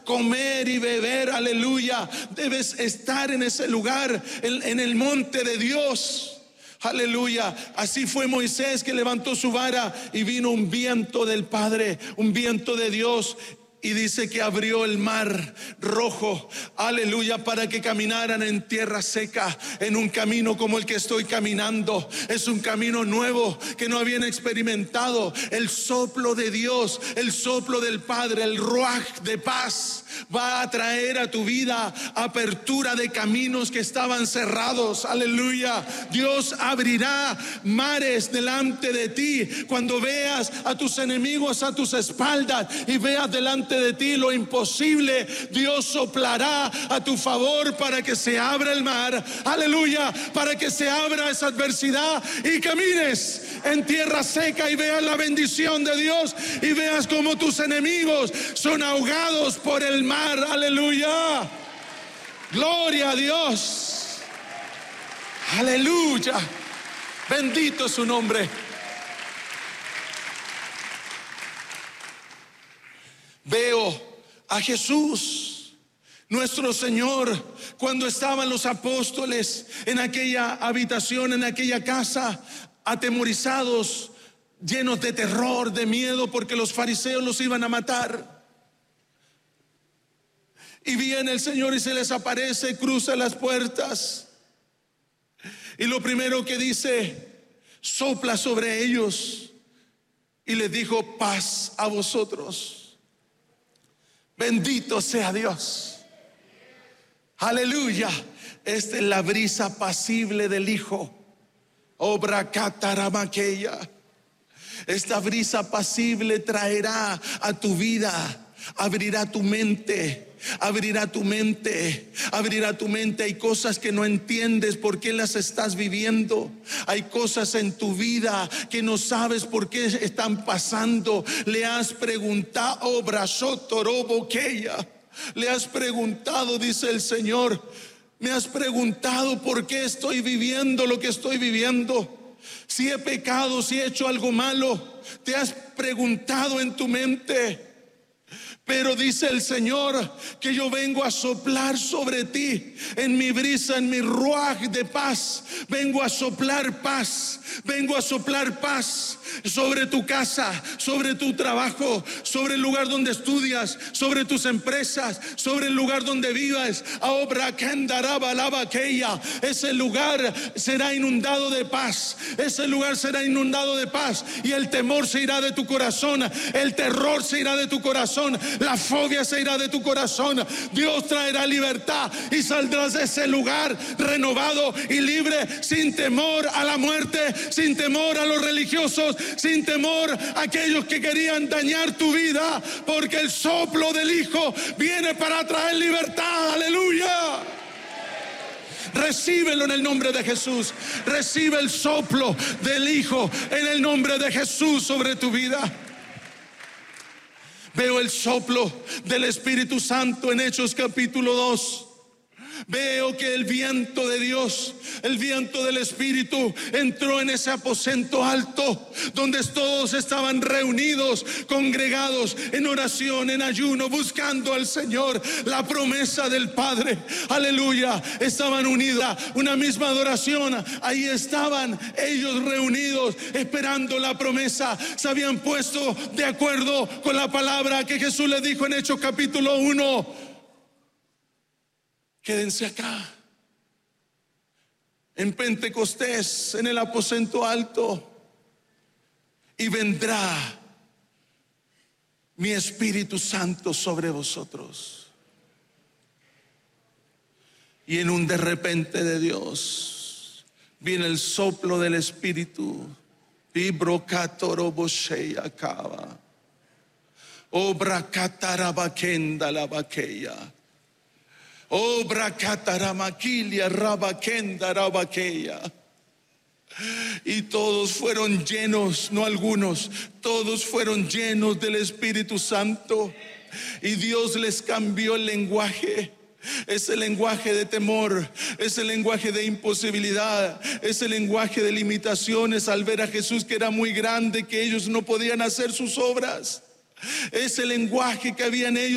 comer y beber, aleluya. Debes estar en ese lugar, en el monte de Dios, aleluya. Así fue Moisés, que levantó su vara y vino un viento del Padre, un viento de Dios. Y dice que abrió el mar rojo, aleluya, para que caminaran en tierra seca, en un camino como el que estoy caminando. Es un camino nuevo que no habían experimentado. El soplo de Dios, el soplo del Padre, el ruaj de paz, va a traer a tu vida apertura de caminos que estaban cerrados, aleluya. Dios abrirá mares delante de ti. Cuando veas a tus enemigos a tus espaldas y veas delante de ti lo imposible, Dios soplará a tu favor para que se abra el mar, aleluya, para que se abra esa adversidad y camines en tierra seca y veas la bendición de Dios y veas como tus enemigos son ahogados por el mar, aleluya. Gloria a Dios, aleluya, bendito es su nombre. Veo a Jesús, nuestro Señor, cuando estaban los apóstoles en aquella habitación, en aquella casa, atemorizados, llenos de terror, de miedo, porque los fariseos los iban a matar. Y viene el Señor y se les aparece, cruza las puertas, y lo primero que dice, sopla sobre ellos y les dijo: paz a vosotros. Bendito sea Dios, aleluya. Esta es la brisa apacible del Hijo. Obra cataramaqueya. Esta brisa apacible traerá a tu vida, abrirá tu mente. Abrirá tu mente, abrirá tu mente. Hay cosas que no entiendes por qué las estás viviendo. Hay cosas en tu vida que no sabes por qué están pasando. Le has preguntado, le has preguntado, dice el Señor, me has preguntado por qué estoy viviendo lo que estoy viviendo. Si he pecado, si he hecho algo malo, te has preguntado en tu mente. Pero dice el Señor que yo vengo a soplar sobre ti en mi brisa, en mi ruaj de paz. Vengo a soplar paz, vengo a soplar paz sobre tu casa, sobre tu trabajo, sobre el lugar donde estudias, sobre tus empresas, sobre el lugar donde vivas. Ese lugar será inundado de paz, ese lugar será inundado de paz, y el temor se irá de tu corazón, el terror se irá de tu corazón, la fobia se irá de tu corazón. Dios traerá libertad y saldrás de ese lugar renovado y libre, sin temor a la muerte, sin temor a los religiosos, sin temor a aquellos que querían dañar tu vida, porque el soplo del Hijo viene para traer libertad, aleluya. Recíbelo en el nombre de Jesús. Recibe el soplo del Hijo en el nombre de Jesús sobre tu vida. Veo el soplo del Espíritu Santo en Hechos capítulo 2. Veo que el viento de Dios, el viento del Espíritu, entró en ese aposento alto donde todos estaban reunidos, congregados en oración, en ayuno, buscando al Señor, la promesa del Padre, aleluya. Estaban unidos, una misma adoración. Ahí estaban ellos reunidos, esperando la promesa. Se habían puesto de acuerdo con la palabra que Jesús les dijo en Hechos capítulo 1. Quédense acá en Pentecostés, en el aposento alto, y vendrá mi Espíritu Santo sobre vosotros. Y en un de repente de Dios viene el soplo del Espíritu. Vibrocatorobosheyakaba. Obra catarabakenda la vaqueya. Obra cataramaquilia rabaquenda rabaqueya. Y todos fueron llenos, no algunos, todos fueron llenos del Espíritu Santo. Y Dios les cambió el lenguaje. Ese lenguaje de temor, ese lenguaje de imposibilidad, ese lenguaje de limitaciones al ver a Jesús que era muy grande, que ellos no podían hacer sus obras. Ese lenguaje que había en ellos